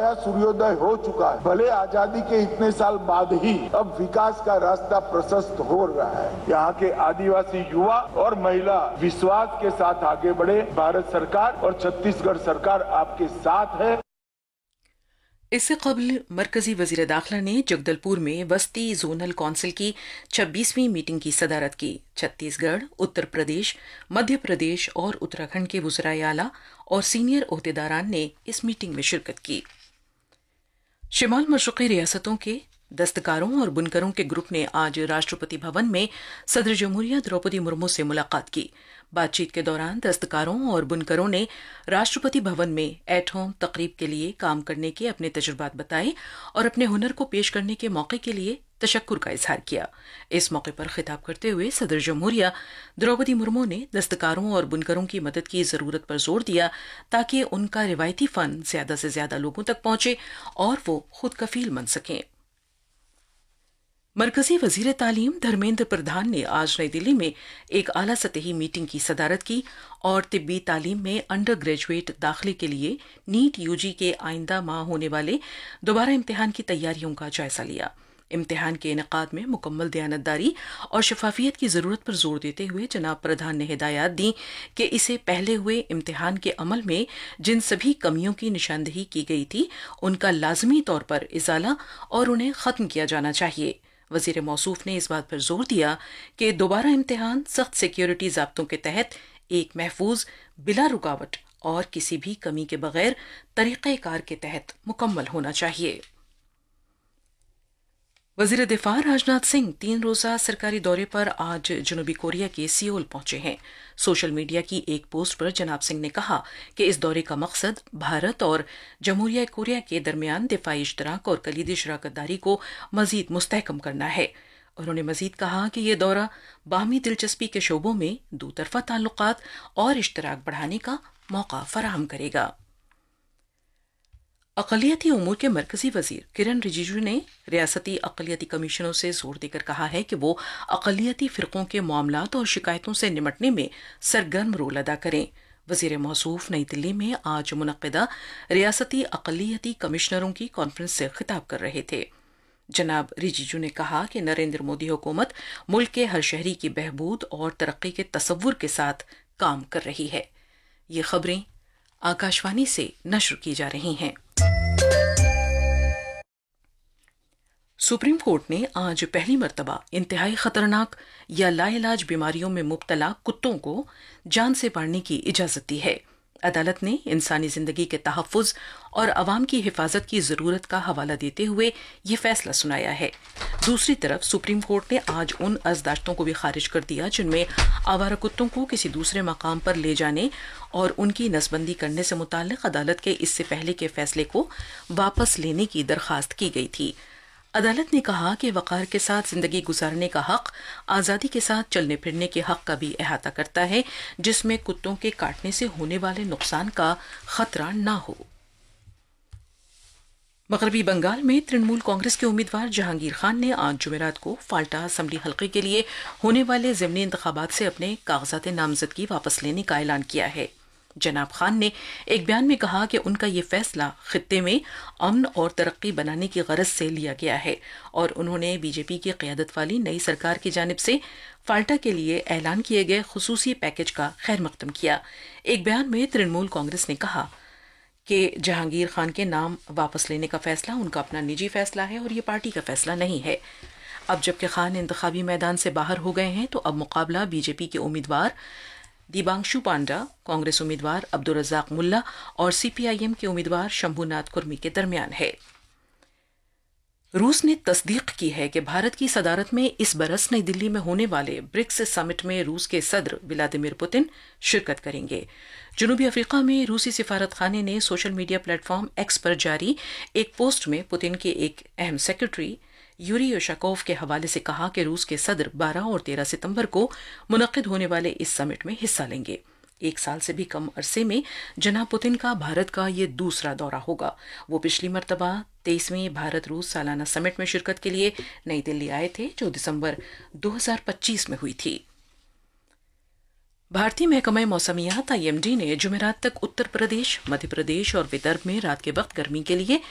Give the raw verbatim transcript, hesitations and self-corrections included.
नया सूर्योदय हो चुका है। भले आजादी के इतने साल बाद ही अब विकास का रास्ता प्रशस्त हो रहा है। यहाँ के आदिवासी युवा और महिला विश्वास के साथ आगे बढ़े। भारत सरकार और छत्तीसगढ़ सरकार आपके साथ है। इससे कबल मरकजी वजीर दाखिला ने जगदलपुर में वस्ती जोनल कौंसिल की छब्बीसवीं मीटिंग की सदारत की। छत्तीसगढ़, उत्तर प्रदेश, मध्य प्रदेश और उत्तराखंड के वज़राए आला और सीनियर ओहदेदारान ने इस मीटिंग में शिरकत की। शिमाल मशरक़ी रियासतों के दस्तकारों और बुनकरों के ग्रुप ने आज राष्ट्रपति भवन में सदर जमहूरिया द्रौपदी मुर्मू से मुलाकात की। बातचीत के दौरान दस्तकारों और बुनकरों ने राष्ट्रपति भवन में एट होम तकरीब के लिए काम करने के अपने तजुर्बात बताए और अपने हुनर को पेश करने के मौके के लिए तशक्कुर का इजहार किया। इस मौके पर खिताब करते हुए सदर जमहूरिया द्रौपदी मुर्मू ने दस्तकारों और बुनकरों की मदद की जरूरत पर जोर दिया ताकि उनका रिवायती फन ज्यादा से ज्यादा लोगों तक पहुंचे और वो खुद कफील बन सकें। मरकजी वजीर तालीम धर्मेंद्र प्रधान ने आज नई दिल्ली में एक आला सतही मीटिंग की सदारत की और तिब्बी तालीम में अंडर ग्रेजुएट दाखिले के लिए नीट यूजी के आइंदा माह होने वाले दोबारा इम्तिहान की तैयारियों का जायजा लिया। इम्तिहान के इनेकाद में मुकम्मल दयानतदारी और शफाफियत की जरूरत पर जोर देते हुए जनाब प्रधान ने हिदायत दी कि इसे पहले हुए इम्तिहान के अमल में जिन सभी कमियों की निशानदेही की गई थी उनका लाजमी तौर पर इजाला और उन्हें खत्म किया जाना चाहिए। वजीर मौसूफ ने इस बात पर जोर दिया कि दोबारा इम्तिहान सख्त सिक्योरिटी ज़ाब्तों के तहत एक महफूज, बिला रुकावट और किसी भी कमी के बगैर तरीक़ेकार के तहत मुकम्मल होना चाहिए। वजीर दिफा राजनाथ सिंह तीन रोज़ा सरकारी दौरे पर आज जनूबी कोरिया के सियोल पहुंचे हैं। सोशल मीडिया की एक पोस्ट पर जनाब सिंह ने कहा कि इस दौरे का मकसद भारत और जमहूरिया कोरिया के दरमियान दिफाई इश्तराक और कलीदी शराकतदारी को मजीद मुस्तहकम करना है। उन्होंने मजीद कहा कि यह दौरा बाहमी दिलचस्पी के शोबों में दूतरफा ताल्लुकात और इश्तराक बढ़ाने का मौका फराहम करेगा। अक़लियती उमूर के मरकजी वजीर किरण रिजिजू ने रियासती अक़लियती कमीशनों से जोर देकर कहा है कि वो अक़लियती फ़िरक़ों के मामलात और शिकायतों से निमटने में सरगर्म रोल अदा करें। वज़ीर मौसूफ नई दिल्ली में आज मुनक़्क़िदा रियासती अक़लियती कमिश्नरों की कॉन्फ्रेंस से खिताब कर रहे थे। जनाब रिजिजू ने कहा कि नरेंद्र मोदी हुकूमत मुल्क के हर शहरी की बहबूद और तरक्की के तसव्वुर के साथ काम कर रही है। ये खबरें आकाशवाणी से नश्र की जा रही हैं। सुप्रीम कोर्ट ने आज पहली मर्तबा इंतहाई खतरनाक या लाइलाज बीमारियों में मुब्तला कुत्तों को जान से मारने की इजाजत दी है। अदालत ने इंसानी जिंदगी के तहफ़्फ़ुज़ और अवाम की हिफाजत की जरूरत का हवाला देते हुए ये फैसला सुनाया है। दूसरी तरफ सुप्रीम कोर्ट ने आज उन अर्जदाश्तों को भी खारिज कर दिया जिनमें आवारा कुत्तों को किसी दूसरे मकाम पर ले जाने और उनकी नसबंदी करने से मुताल्लिक अदालत के इससे पहले के फैसले को वापस लेने की दरख्वास्त की गई थी। अदालत ने कहा कि वक़ार के साथ जिंदगी गुजारने का हक आज़ादी के साथ चलने फिरने के हक का भी अहाता करता है, जिसमें कुत्तों के काटने से होने वाले नुकसान का खतरा न हो। मगरबी बंगाल में तृणमूल कांग्रेस के उम्मीदवार जहांगीर खान ने आज जुमेरात को फाल्टा असम्बली हल्के के लिए होने वाले ज़िमनी इंतखाबात से अपने कागजात नामजदगी वापस लेने का ऐलान किया है। जनाब खान ने एक बयान में कहा कि उनका ये फैसला खित्ते में अमन और तरक्की बनाने की गरज से लिया गया है और उन्होंने बीजेपी की क़यादत वाली नई सरकार की जानिब से फाल्टा के लिए ऐलान किए गए खुसूसी पैकेज का खैर मकदम किया। एक बयान में तृणमूल कांग्रेस ने कहा कि जहांगीर खान के नाम वापस लेने का फैसला उनका अपना निजी फैसला है और ये पार्टी का फैसला नहीं है। अब जबकि खान इंतखाबी मैदान से बाहर हो गए हैं तो अब मुकाबला बीजेपी के उम्मीदवार दीबांशु पांडा, कांग्रेस उम्मीदवार अब्दुल रज़ाक मुल्ला और सीपीआईएम के उम्मीदवार शंभूनाथ कुर्मी के दरमियान है। रूस ने तस्दीक की है कि भारत की सदारत में इस बरस नई दिल्ली में होने वाले ब्रिक्स समिट में रूस के सदर व्लादिमीर पुतिन शिरकत करेंगे। जनूबी अफ्रीका में रूसी सिफारत खाने ने सोशल मीडिया प्लेटफॉर्म एक्स पर जारी एक पोस्ट में पुतिन के एक अहम सेक्रेटरी यूरी योशाकोव के हवाले से कहा कि रूस के सदर बारह और तेरह सितंबर को मुनक्किद होने वाले इस समिट में हिस्सा लेंगे। एक साल से भी कम अरसे में जनाब पुतिन का भारत का ये दूसरा दौरा होगा। वो पिछली मरतबा तेईसवीं भारत रूस सालाना समिट में शिरकत के लिए नई दिल्ली आए थे, जो दिसंबर दो हज़ार पच्चीस में हुई थी। भारतीय महकमा मौसमियात आई एम डी ने जुमेरात तक उत्तर प्रदेश, मध्य प्रदेश और विदर्भ में रात के वक्त गर्मी के लिए